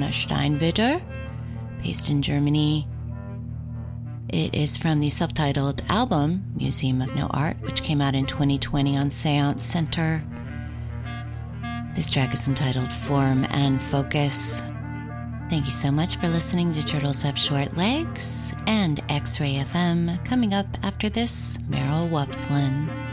Anna Steinwitter, based in Germany. It is from the self-titled album, Museum of No Art, which came out in 2020 on Seance Center. This track is entitled Form and Focus. Thank you so much for listening to Turtles Have Short Legs and X-Ray FM. Coming up after this, Meryl Wupslin.